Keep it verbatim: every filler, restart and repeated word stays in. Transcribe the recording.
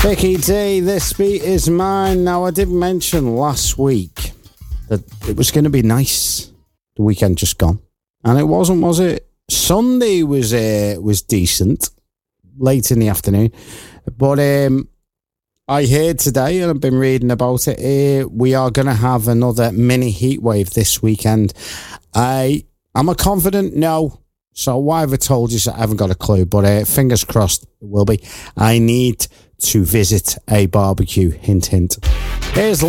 Vicky D, this beat is mine. Now, I did mention last week that it was going to be nice. The weekend just gone. And it wasn't, was it? Sunday was uh, was decent, late in the afternoon. But um, I heard today, and I've been reading about it, uh, we are going to have another mini heat wave this weekend. I, am I confident? No. So why have I told you? So I haven't got a clue. But uh, fingers crossed it will be. I need to visit a barbecue. Hint, hint. Here's